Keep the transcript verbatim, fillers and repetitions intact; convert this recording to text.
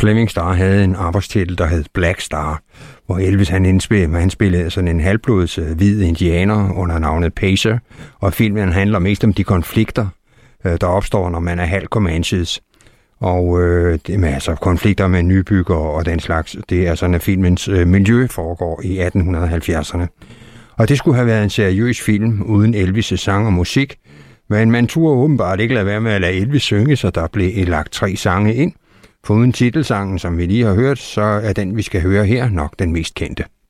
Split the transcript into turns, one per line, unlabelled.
Fleming Star havde en arbejdstitel, der hed Black Star, hvor Elvis han indspillede, han spillede sådan en halvblods uh, hvid indianer under navnet Pacer, og filmen handler mest om de konflikter, uh, der opstår, når man er halv Comanches. Og øh, det med altså konflikter med nybyggere og den slags, det er sådan, at filmens øh, miljø foregår i atten halvfjerdserne. Og det skulle have været en seriøs film uden Elvis' sang og musik, men man turde åbenbart ikke lade være med at lade Elvis synge, så der blev lagt tre sange ind. For uden titelsangen, som vi lige har hørt, så er den, vi skal høre her, nok den mest kendte.